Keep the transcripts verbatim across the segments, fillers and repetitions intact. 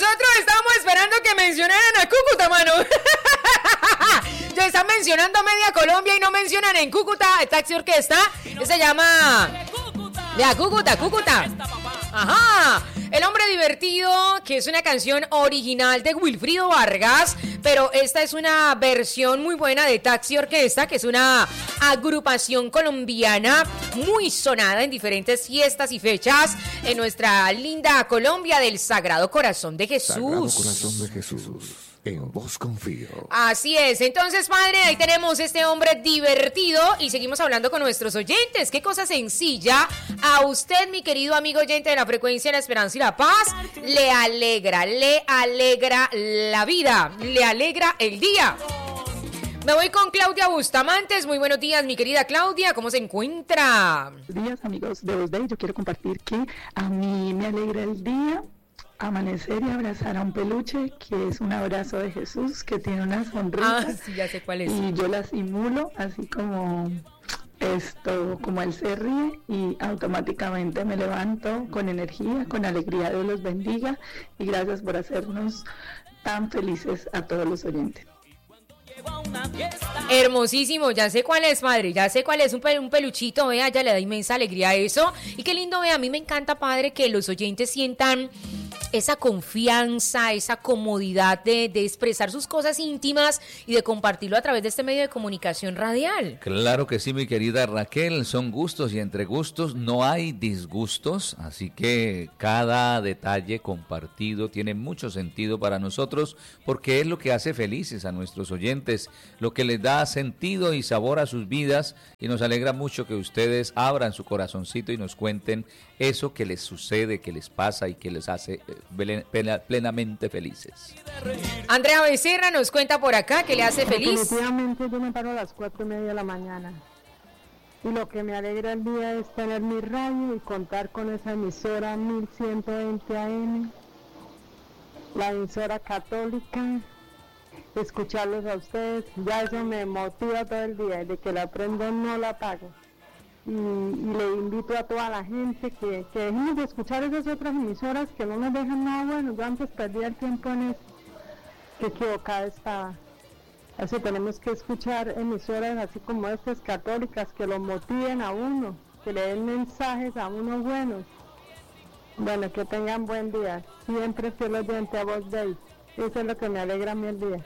Nosotros estábamos esperando que mencionaran a Cúcuta, mano. Ya están mencionando media Colombia y no mencionan en Cúcuta el Taxi Orquesta. Que se llama... Ya, Cúcuta, Cúcuta. Ajá. El hombre divertido, que es una canción original de Wilfrido Vargas, pero esta es una versión muy buena de Taxi Orquesta, que es una agrupación colombiana muy sonada en diferentes fiestas y fechas en nuestra linda Colombia del Sagrado Corazón de Jesús. Sagrado Corazón de Jesús. En vos confío. Así es, entonces padre, ahí tenemos este hombre divertido y seguimos hablando con nuestros oyentes. Qué cosa sencilla a usted, mi querido amigo oyente de la frecuencia de la esperanza y la paz, le alegra, le alegra la vida, le alegra el día. Me voy con Claudia Bustamantes. Muy buenos días, mi querida Claudia, ¿cómo se encuentra? Buenos días, amigos de Voz Day. Yo quiero compartir que a mí me alegra el día amanecer y abrazar a un peluche, que es un abrazo de Jesús, que tiene una sonrisa. Ah, sí, ya sé cuál es. Y yo la simulo, así como esto, como él se ríe, y automáticamente me levanto con energía, con alegría. Dios los bendiga y gracias por hacernos tan felices a todos los oyentes. Hermosísimo, ya sé cuál es, padre, ya sé cuál es, un, pel- un peluchito, vea, ya le da inmensa alegría a eso. Y qué lindo, vea, a mí me encanta, padre, que los oyentes sientan esa confianza, esa comodidad de, de expresar sus cosas íntimas y de compartirlo a través de este medio de comunicación radial. Claro que sí, mi querida Raquel, son gustos y entre gustos no hay disgustos, así que cada detalle compartido tiene mucho sentido para nosotros porque es lo que hace felices a nuestros oyentes, lo que les da sentido y sabor a sus vidas, y nos alegra mucho que ustedes abran su corazoncito y nos cuenten eso que les sucede, que les pasa y que les hace plenamente felices. Andrea Becerra nos cuenta por acá que le hace feliz. Definitivamente yo me paro a las cuatro y media de la mañana y lo que me alegra el día es tener mi radio y contar con esa emisora mil ciento veinte A M, la emisora católica, escucharlos a ustedes, ya eso me motiva todo el día, de que la prendo no la apago. Y, y le invito a toda la gente que, que dejemos de escuchar esas otras emisoras que no nos dejan nada bueno. Yo antes perdía el tiempo en eso, que equivocada estaba. Así tenemos que escuchar emisoras así como estas católicas que lo motiven a uno, que le den mensajes a uno buenos. Bueno, que tengan buen día. Siempre fiel oyente a Voz Day. Eso es lo que me alegra a mí el día.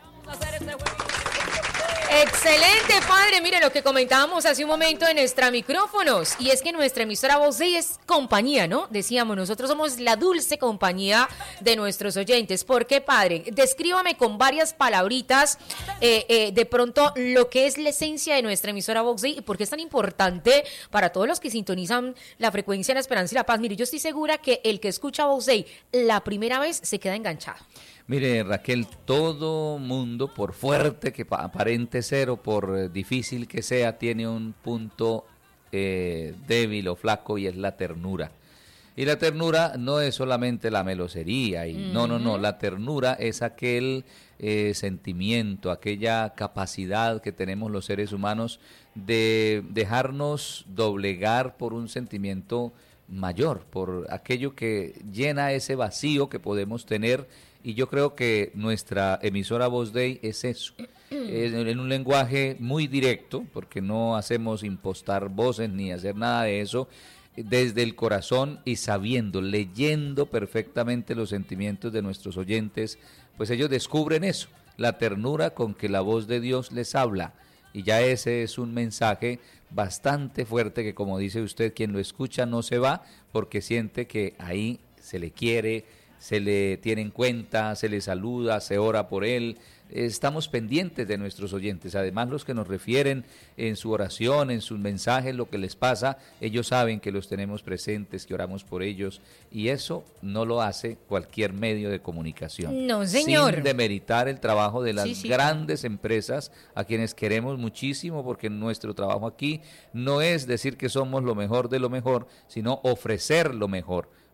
Excelente, padre. Mire lo que comentábamos hace un momento en extra micrófonos, y es que nuestra emisora Voz Day es compañía, ¿no? Decíamos, nosotros somos la dulce compañía de nuestros oyentes. ¿Por qué, padre? Descríbame con varias palabritas eh, eh, de pronto lo que es la esencia de nuestra emisora Voz Day y por qué es tan importante para todos los que sintonizan la frecuencia de la esperanza y la paz. Mire, yo estoy segura que el que escucha Voz Day la primera vez se queda enganchado. Mire, Raquel, todo mundo, por fuerte que aparente ser o por eh, difícil que sea, tiene un punto eh, débil o flaco, y es la ternura. Y la ternura no es solamente la melosería, y mm-hmm. no, no, no, la ternura es aquel eh, sentimiento, aquella capacidad que tenemos los seres humanos de dejarnos doblegar por un sentimiento mayor, por aquello que llena ese vacío que podemos tener. Y yo creo que nuestra emisora Voz Day es eso, es en un lenguaje muy directo, porque no hacemos impostar voces ni hacer nada de eso, desde el corazón y sabiendo, leyendo perfectamente los sentimientos de nuestros oyentes, pues ellos descubren eso, la ternura con que la voz de Dios les habla. Y ya ese es un mensaje bastante fuerte que, como dice usted, quien lo escucha no se va porque siente que ahí se le quiere, se le tiene en cuenta, se le saluda, se ora por él. Estamos pendientes de nuestros oyentes. Además, los que nos refieren en su oración, en sus mensajes, lo que les pasa, ellos saben que los tenemos presentes, que oramos por ellos, y eso no lo hace cualquier medio de comunicación. No, señor. Sin demeritar el trabajo de las sí, sí. grandes empresas, a quienes queremos muchísimo, porque nuestro trabajo aquí no es decir que somos lo mejor de lo mejor, sino ofrecer lo mejor.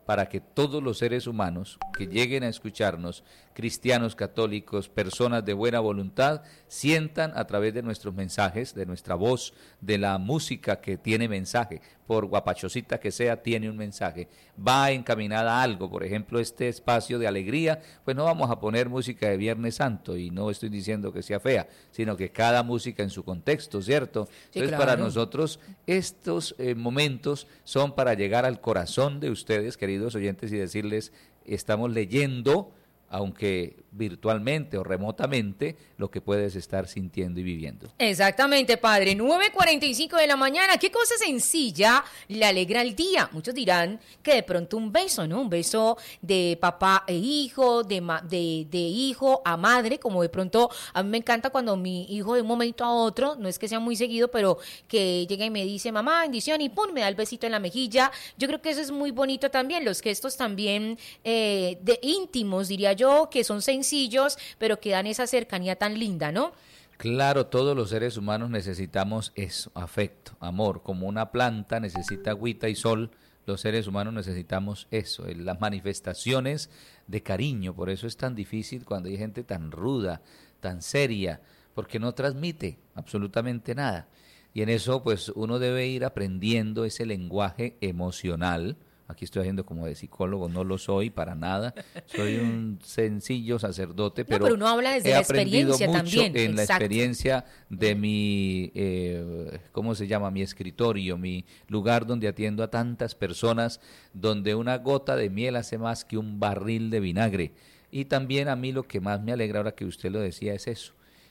para que todos los seres humanos que lleguen a escucharnos, cristianos, católicos, personas de buena voluntad, sientan a través de nuestros mensajes, de nuestra voz, de la música que tiene mensaje, por guapachosita que sea, tiene un mensaje, va encaminada a algo. Por ejemplo, este espacio de alegría, pues no vamos a poner música de Viernes Santo, y no estoy diciendo que sea fea, sino que cada música en su contexto, ¿cierto? Sí, Entonces, claro. para nosotros, estos eh, momentos son para llegar al corazón de ustedes, queridos oyentes, y decirles, estamos leyendo, aunque virtualmente o remotamente, lo que puedes estar sintiendo y viviendo. Exactamente, padre. nueve cuarenta y cinco de la mañana. ¿Qué cosa sencilla le alegra el día? Muchos dirán que de pronto un beso, ¿no? Un beso de papá e hijo, de, ma- de, de hijo a madre, como de pronto a mí me encanta cuando mi hijo de un momento a otro, no es que sea muy seguido, pero que llega y me dice, mamá, bendición, y pum, me da el besito en la mejilla. Yo creo que eso es muy bonito también. Los gestos también eh, de íntimos, diría yo, que son sencillos, pero que dan esa cercanía tan linda, ¿no? Claro, todos los seres humanos necesitamos eso, afecto, amor. Como una planta necesita agüita y sol, los seres humanos necesitamos eso, las manifestaciones de cariño. Por eso es tan difícil cuando hay gente tan ruda, tan seria, porque no transmite absolutamente nada. Y en eso, pues, uno debe ir aprendiendo ese lenguaje emocional. Aquí estoy haciendo como de psicólogo, no lo soy para nada, soy un sencillo sacerdote, pero, no, pero uno habla desde he la aprendido experiencia mucho también. en Exacto. la experiencia de mi, eh, ¿cómo se llama? Mi escritorio, mi lugar donde atiendo a tantas personas, donde una gota de miel hace más que un barril de vinagre. Y también a mí lo que más me alegra, ahora que usted lo decía, es eso,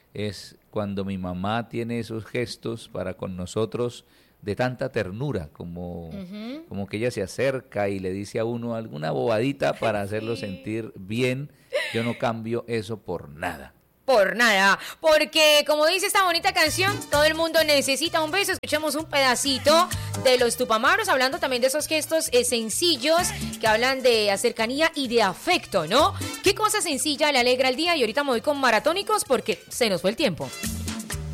es cuando mi mamá tiene esos gestos para con nosotros, de tanta ternura, como, uh-huh. como que ella se acerca y le dice a uno alguna bobadita para hacerlo sí. sentir bien. Yo no cambio eso por nada. Por nada, porque como dice esta bonita canción, todo el mundo necesita un beso. Escuchamos un pedacito de los Tupamaros, hablando también de esos gestos eh, sencillos que hablan de cercanía y de afecto, ¿no? ¿Qué cosa sencilla le alegra el día? Y ahorita me voy con maratónicos porque se nos fue el tiempo.